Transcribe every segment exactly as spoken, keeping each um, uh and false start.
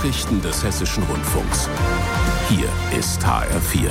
Nachrichten des Hessischen Rundfunks. Hier ist H R vier.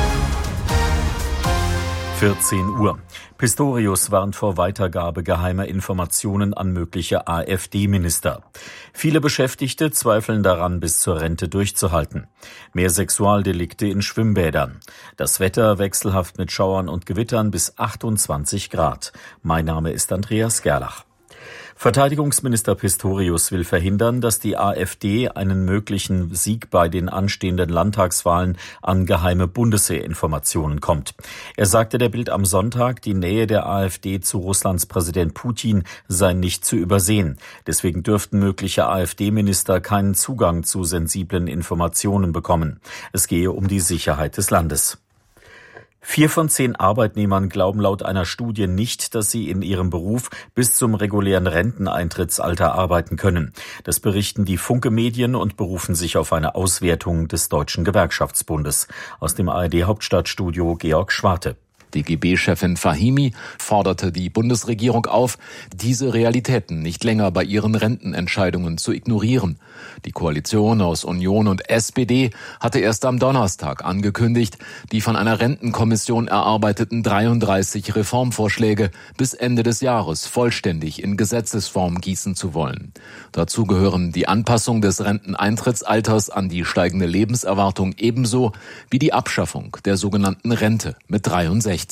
vierzehn Uhr. Pistorius warnt vor Weitergabe geheimer Informationen an mögliche AfD-Minister. Viele Beschäftigte zweifeln daran, bis zur Rente durchzuhalten. Mehr Sexualdelikte in Schwimmbädern. Das Wetter wechselhaft mit Schauern und Gewittern bis achtundzwanzig Grad. Mein Name ist Andreas Gerlach. Verteidigungsminister Pistorius will verhindern, dass die AfD einen möglichen Sieg bei den anstehenden Landtagswahlen an geheime Bundeswehrinformationen kommt. Er sagte der Bild am Sonntag, die Nähe der AfD zu Russlands Präsident Putin sei nicht zu übersehen. Deswegen dürften mögliche AfD-Minister keinen Zugang zu sensiblen Informationen bekommen. Es gehe um die Sicherheit des Landes. Vier von zehn Arbeitnehmern glauben laut einer Studie nicht, dass sie in ihrem Beruf bis zum regulären Renteneintrittsalter arbeiten können. Das berichten die Funke-Medien und berufen sich auf eine Auswertung des Deutschen Gewerkschaftsbundes. Aus dem A R D-Hauptstadtstudio Georg Schwarte. D G B-Chefin Fahimi forderte die Bundesregierung auf, diese Realitäten nicht länger bei ihren Rentenentscheidungen zu ignorieren. Die Koalition aus Union und S P D hatte erst am Donnerstag angekündigt, die von einer Rentenkommission erarbeiteten dreiunddreißig Reformvorschläge bis Ende des Jahres vollständig in Gesetzesform gießen zu wollen. Dazu gehören die Anpassung des Renteneintrittsalters an die steigende Lebenserwartung ebenso wie die Abschaffung der sogenannten Rente mit dreiundsechzig.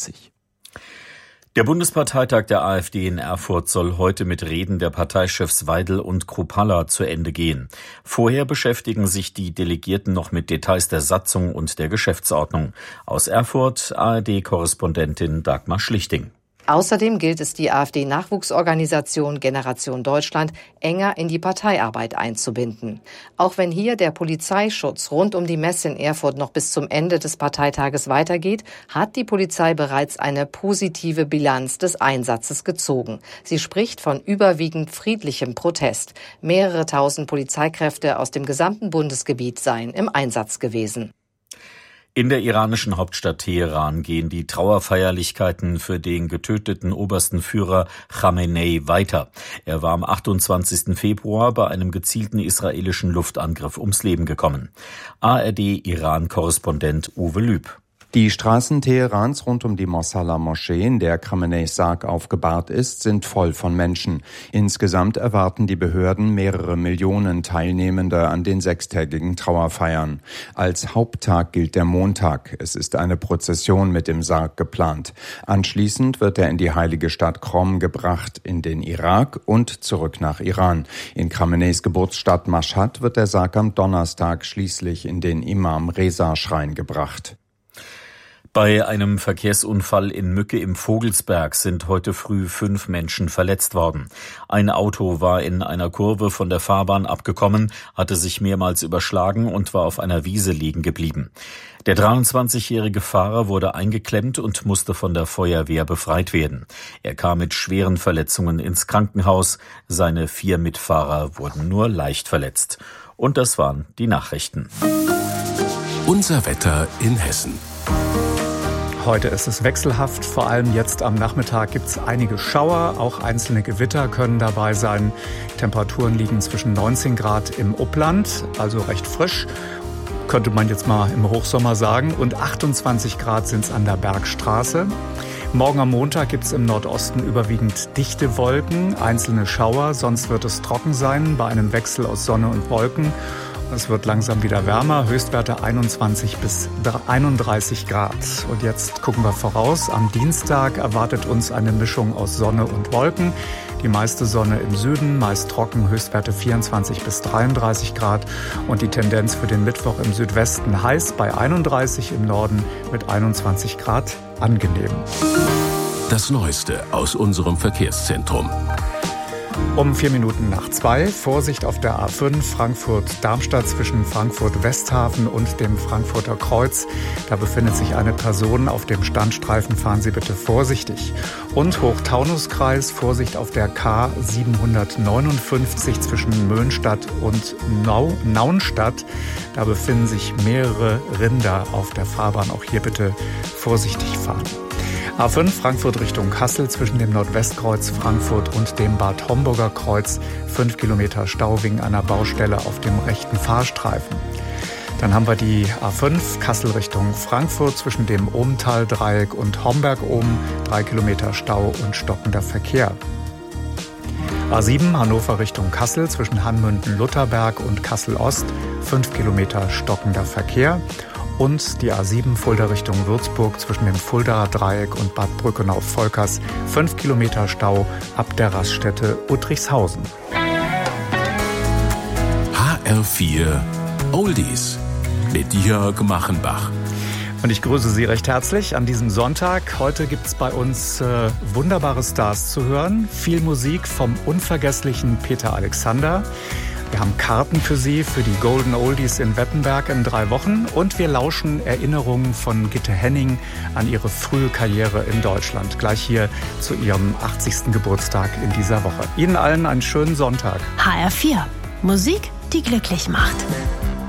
Der Bundesparteitag der AfD in Erfurt soll heute mit Reden der Parteichefs Weidel und Kruppalla zu Ende gehen. Vorher beschäftigen sich die Delegierten noch mit Details der Satzung und der Geschäftsordnung. Aus Erfurt A R D-Korrespondentin Dagmar Schlichting. Außerdem gilt es, die AfD-Nachwuchsorganisation Generation Deutschland enger in die Parteiarbeit einzubinden. Auch wenn hier der Polizeischutz rund um die Messe in Erfurt noch bis zum Ende des Parteitages weitergeht, hat die Polizei bereits eine positive Bilanz des Einsatzes gezogen. Sie spricht von überwiegend friedlichem Protest. Mehrere tausend Polizeikräfte aus dem gesamten Bundesgebiet seien im Einsatz gewesen. In der iranischen Hauptstadt Teheran gehen die Trauerfeierlichkeiten für den getöteten obersten Führer Khamenei weiter. Er war am achtundzwanzigsten Februar bei einem gezielten israelischen Luftangriff ums Leben gekommen. A R D-Iran-Korrespondent Uwe Lüb. Die Straßen Teherans rund um die Mosalla-Moschee, in der Khameneis Sarg aufgebahrt ist, sind voll von Menschen. Insgesamt erwarten die Behörden mehrere Millionen Teilnehmende an den sechstägigen Trauerfeiern. Als Haupttag gilt der Montag. Es ist eine Prozession mit dem Sarg geplant. Anschließend wird er in die heilige Stadt Qom gebracht, in den Irak und zurück nach Iran. In Khameneis Geburtsstadt Mashhad wird der Sarg am Donnerstag schließlich in den Imam-Reza-Schrein gebracht. Bei einem Verkehrsunfall in Mücke im Vogelsberg sind heute früh fünf Menschen verletzt worden. Ein Auto war in einer Kurve von der Fahrbahn abgekommen, hatte sich mehrmals überschlagen und war auf einer Wiese liegen geblieben. Der dreiundzwanzigjährige Fahrer wurde eingeklemmt und musste von der Feuerwehr befreit werden. Er kam mit schweren Verletzungen ins Krankenhaus. Seine vier Mitfahrer wurden nur leicht verletzt. Und das waren die Nachrichten. Unser Wetter in Hessen. Heute ist es wechselhaft, vor allem jetzt am Nachmittag gibt es einige Schauer, auch einzelne Gewitter können dabei sein. Temperaturen liegen zwischen neunzehn Grad im Upland, also recht frisch, könnte man jetzt mal im Hochsommer sagen, und achtundzwanzig Grad sind es an der Bergstraße. Morgen am Montag gibt es im Nordosten überwiegend dichte Wolken, einzelne Schauer, sonst wird es trocken sein bei einem Wechsel aus Sonne und Wolken. Es wird langsam wieder wärmer, Höchstwerte einundzwanzig bis einunddreißig Grad. Und jetzt gucken wir voraus. Am Dienstag erwartet uns eine Mischung aus Sonne und Wolken. Die meiste Sonne im Süden, meist trocken, Höchstwerte vierundzwanzig bis dreiunddreißig Grad. Und die Tendenz für den Mittwoch im Südwesten heiß bei einunddreißig, im Norden mit einundzwanzig Grad angenehm. Das Neueste aus unserem Verkehrszentrum. Um vier Minuten nach zwei, Vorsicht auf der A fünf Frankfurt-Darmstadt zwischen Frankfurt-Westhafen und dem Frankfurter Kreuz. Da befindet sich eine Person auf dem Standstreifen, fahren Sie bitte vorsichtig. Und Hochtaunuskreis, Vorsicht auf der K siebenhundertneunundfünfzig zwischen Möhnstadt und Nau- Naunstadt. Da befinden sich mehrere Rinder auf der Fahrbahn, auch hier bitte vorsichtig fahren. A fünf Frankfurt Richtung Kassel zwischen dem Nordwestkreuz Frankfurt und dem Bad Homburger Kreuz. Fünf Kilometer Stau wegen einer Baustelle auf dem rechten Fahrstreifen. Dann haben wir die A fünf Kassel Richtung Frankfurt zwischen dem Ohmtal-Dreieck und Homberg-Ohm. Drei Kilometer Stau und stockender Verkehr. A sieben Hannover Richtung Kassel zwischen Hanmünden-Lutherberg und Kassel-Ost. Fünf Kilometer stockender Verkehr. Und die A sieben Fulda Richtung Würzburg zwischen dem Fuldaer Dreieck und Bad Brückenau-Volkers. Fünf Kilometer Stau ab der Raststätte Uttrichshausen. H R vier Oldies mit Jörg Machenbach. Und ich grüße Sie recht herzlich an diesem Sonntag. Heute gibt es bei uns äh, wunderbare Stars zu hören. Viel Musik vom unvergesslichen Peter Alexander. Wir haben Karten für Sie für die Golden Oldies in Wettenberg in drei Wochen. Und wir lauschen Erinnerungen von Gitte Henning an ihre frühe Karriere in Deutschland. Gleich hier zu ihrem achtzigsten Geburtstag in dieser Woche. Ihnen allen einen schönen Sonntag. H R vier. Musik, die glücklich macht.